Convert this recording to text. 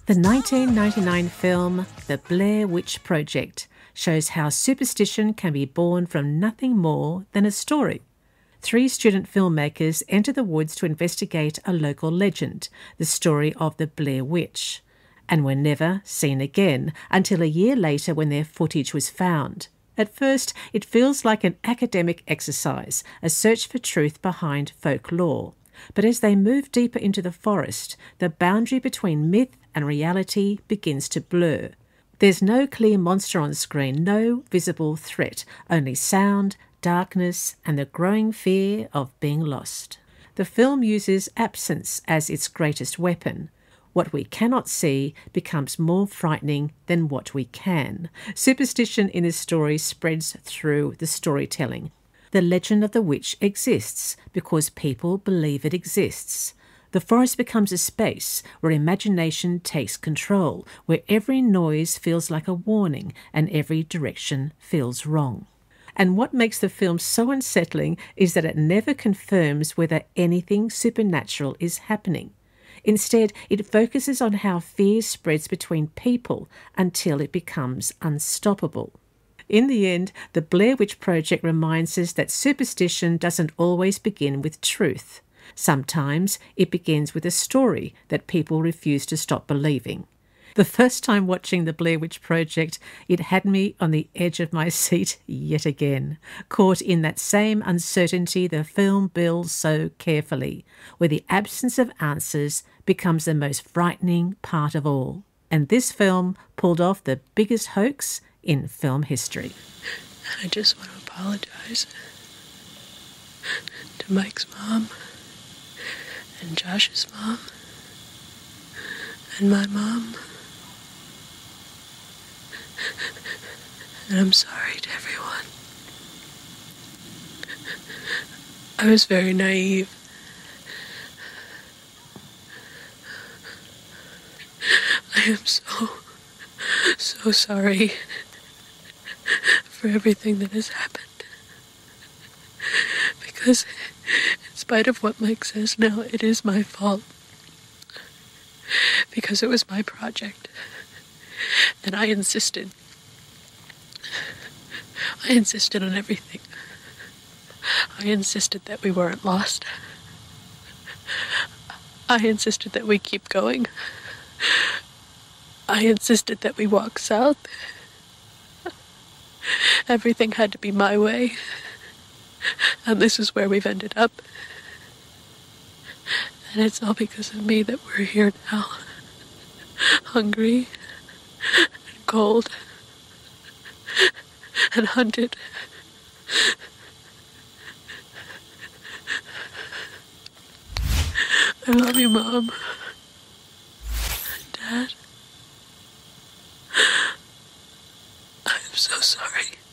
The 1999 film The Blair Witch Project shows how superstition can be born from nothing more than a story. 3 student filmmakers enter the woods to investigate a local legend, the story of the Blair Witch, and were never seen again until a year later when their footage was found. At first, it feels like an academic exercise, a search for truth behind folklore. But as they move deeper into the forest, the boundary between myth and reality begins to blur. There's no clear monster on screen, no visible threat, only sound, darkness, and the growing fear of being lost. The film uses absence as its greatest weapon. What we cannot see becomes more frightening than what we can. Superstition in this story spreads through the storytelling. The legend of the witch exists because people believe it exists. The forest becomes a space where imagination takes control, where every noise feels like a warning and every direction feels wrong. And what makes the film so unsettling is that it never confirms whether anything supernatural is happening. Instead, it focuses on how fear spreads between people until it becomes unstoppable. In the end, the Blair Witch Project reminds us that superstition doesn't always begin with truth. Sometimes it begins with a story that people refuse to stop believing. The first time watching the Blair Witch Project, it had me on the edge of my seat yet again, caught in that same uncertainty the film builds so carefully, where the absence of answers becomes the most frightening part of all. And this film pulled off the biggest hoax in film history. I just want to apologize to Mike's mom and Josh's mom and my mom. And I'm sorry to everyone. I was very naive. I am so sorry for everything that has happened. Because in spite of what Mike says now, it is my fault. Because it was my project. And I insisted. I insisted on everything. I insisted that we weren't lost. I insisted that we keep going. I insisted that we walk south. Everything had to be my way. And this is where we've ended up. And it's all because of me that we're here now. Hungry and cold and hunted. I love you, Mom. Dad. I'm so sorry.